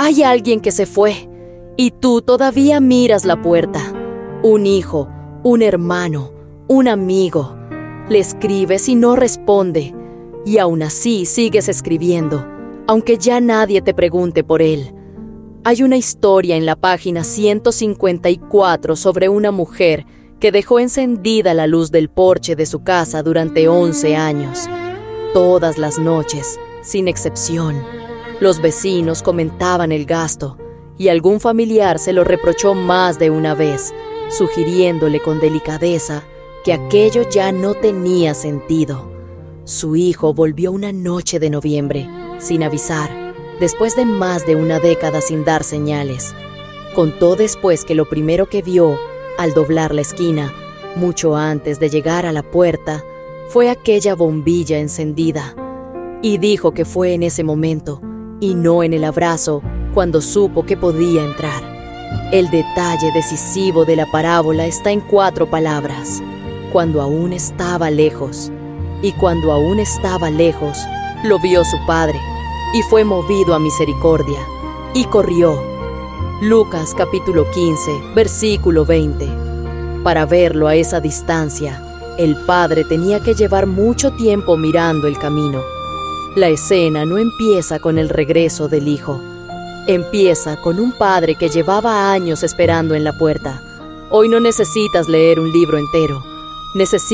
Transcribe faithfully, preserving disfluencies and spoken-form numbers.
Hay alguien que se fue y tú todavía miras la puerta. Un hijo, un hermano, un amigo. Le escribes y no responde. Y aún así sigues escribiendo, aunque ya nadie te pregunte por él. Hay una historia en la página ciento cincuenta y cuatro sobre una mujer que dejó encendida la luz del porche de su casa durante once años. Todas las noches, sin excepción, los vecinos comentaban el gasto y algún familiar se lo reprochó más de una vez, sugiriéndole con delicadeza que aquello ya no tenía sentido. Su hijo volvió una noche de noviembre, sin avisar, después de más de una década sin dar señales. Contó después que lo primero que vio, al doblar la esquina, mucho antes de llegar a la puerta, fue aquella bombilla encendida. Y dijo que fue en ese momento, y no en el abrazo, cuando supo que podía entrar. El detalle decisivo de la parábola está en cuatro palabras: cuando aún estaba lejos. Y cuando aún estaba lejos, lo vio su padre, y fue movido a misericordia, y corrió. Lucas capítulo quince, versículo veinte. Para verlo a esa distancia, el padre tenía que llevar mucho tiempo mirando el camino. La escena no empieza con el regreso del hijo. Empieza con un padre que llevaba años esperando en la puerta. Hoy no necesitas leer un libro entero. Necesitas